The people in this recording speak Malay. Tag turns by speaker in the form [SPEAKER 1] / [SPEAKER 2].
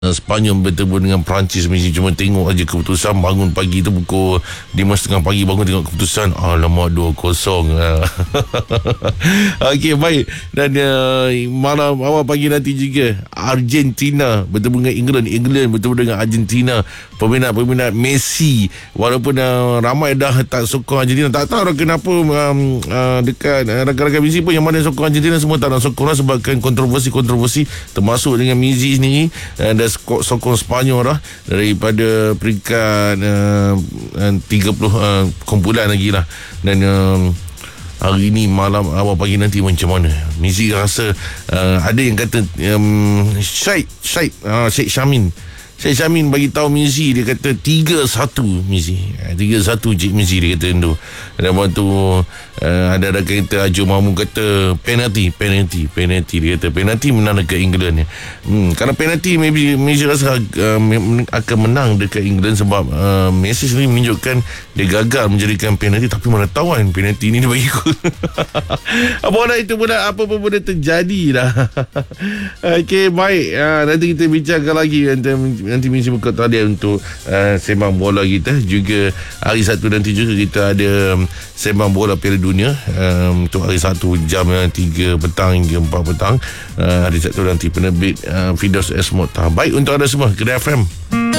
[SPEAKER 1] Sepanyol bertemu dengan Perancis. Messi cuma tengok aja keputusan. Bangun pagi tu pukul 5.30 pagi, bangun tengok keputusan, alamak 2-0. Okey, baik. Dan malam awal pagi nanti juga Argentina bertemu dengan England bertemu dengan Argentina. Peminat Messi, walaupun ramai dah tak sokong Argentina, tak tahu kenapa dekat rakan-rakan Messi pun yang mana sokong Argentina semua tak nak sokong lah, sebabkan kontroversi termasuk dengan Messi sendiri. Dan sokong Sepanyol lah daripada peringkat 30 kumpulan lagi lah. Dan hari ni malam awal pagi nanti macam mana? Messi rasa ada yang kata Syed Syamin bagi tahu Messi, dia kata 3-1 Messi. 3-1 Cik Messi, dia kata tu. Dan lepas tu ada kata Ajo Mamu kata penalty, dia kata penalty menang dekat England. Kalau penalty maybe Messi rasa akan menang dekat England, sebab Messi sendiri menunjukkan dia gagal menjadikan penalty, tapi mana tahu kan penalty ni dia bagi gol. Apa pun boleh terjadi lah. Okey, baik. Nanti kita bincangkan lagi nanti mesti buka talian untuk sembang bola kita. Juga hari Sabtu nanti juga kita ada sembang bola Piala Dunia untuk hari Sabtu jam 3 petang hingga 4 petang. Hari Sabtu nanti penerbit Firdaus S. Mokhtar. Baik untuk anda semua, Kedah FM.